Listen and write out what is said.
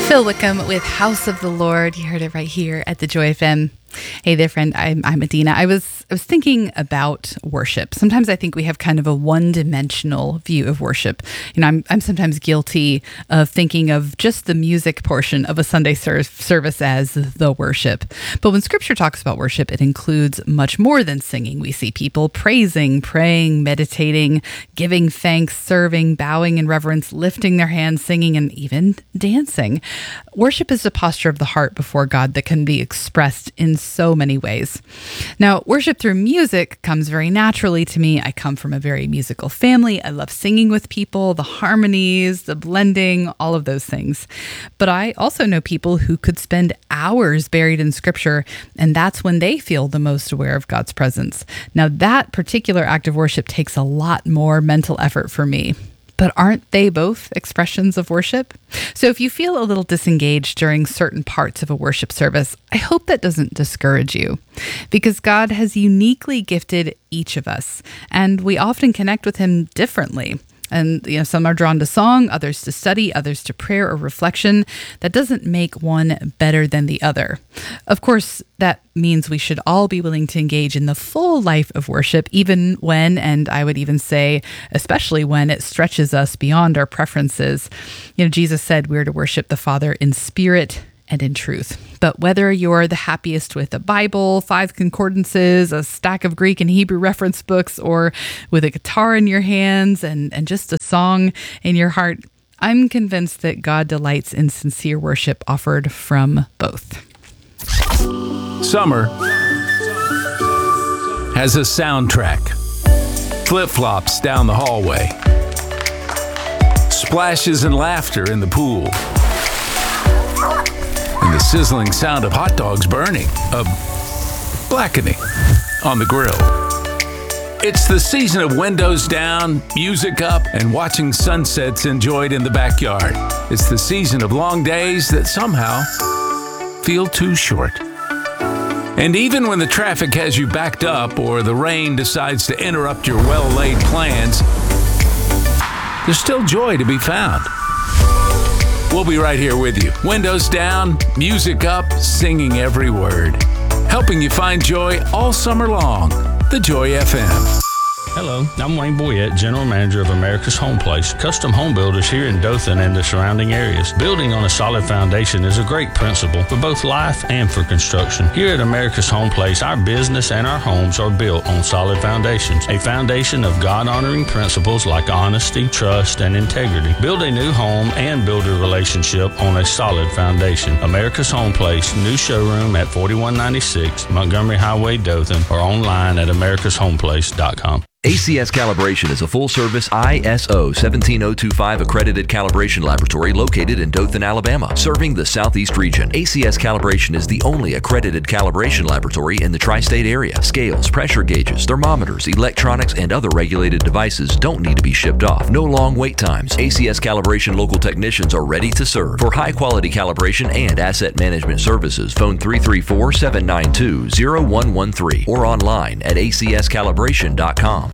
Phil Wickham with House of the Lord. You heard it right here at the Joy FM. Hey there, friend. I'm Adina. I was thinking about worship. Sometimes I think we have kind of a one-dimensional view of worship. You know, I'm sometimes guilty of thinking of just the music portion of a Sunday service as the worship. But when Scripture talks about worship, it includes much more than singing. We see people praising, praying, meditating, giving thanks, serving, bowing in reverence, lifting their hands, singing, and even dancing. Worship is a posture of the heart before God that can be expressed in so many ways. Now, worship through music comes very naturally to me. I come from a very musical family. I love singing with people, the harmonies, the blending, all of those things. But I also know people who could spend hours buried in Scripture, and that's when they feel the most aware of God's presence. Now, that particular act of worship takes a lot more mental effort for me. But aren't they both expressions of worship? So if you feel a little disengaged during certain parts of a worship service, I hope that doesn't discourage you, because God has uniquely gifted each of us, and we often connect with Him differently. And, some are drawn to song, others to study, others to prayer or reflection. That doesn't make one better than the other. Of course, that means we should all be willing to engage in the full life of worship, even when, and I would even say, especially when it stretches us beyond our preferences. Jesus said we're to worship the Father in spirit and in truth. But whether you're the happiest with a Bible, 5 concordances, a stack of Greek and Hebrew reference books, or with a guitar in your hands and just a song in your heart, I'm convinced that God delights in sincere worship offered from both. Summer has a soundtrack. Flip-flops down the hallway. Splashes and laughter in the pool. And the sizzling sound of hot dogs burning, blackening on the grill. It's the season of windows down, music up, and watching sunsets enjoyed in the backyard. It's the season of long days that somehow feel too short. And even when the traffic has you backed up or the rain decides to interrupt your well-laid plans, there's still joy to be found. We'll be right here with you. Windows down, music up, singing every word. Helping you find joy all summer long. The Joy FM. Hello, I'm Wayne Boyette, General Manager of America's Home Place, custom home builders here in Dothan and the surrounding areas. Building on a solid foundation is a great principle for both life and for construction. Here at America's Home Place, our business and our homes are built on solid foundations, a foundation of God-honoring principles like honesty, trust, and integrity. Build a new home and build a relationship on a solid foundation. America's Home Place, new showroom at 4196 Montgomery Highway, Dothan, or online at americashomeplace.com. ACS Calibration is a full-service ISO 17025 accredited calibration laboratory located in Dothan, Alabama, serving the Southeast region. ACS Calibration is the only accredited calibration laboratory in the tri-state area. Scales, pressure gauges, thermometers, electronics, and other regulated devices don't need to be shipped off. No long wait times. ACS Calibration local technicians are ready to serve. For high-quality calibration and asset management services, phone 334-792-0113 or online at acscalibration.com.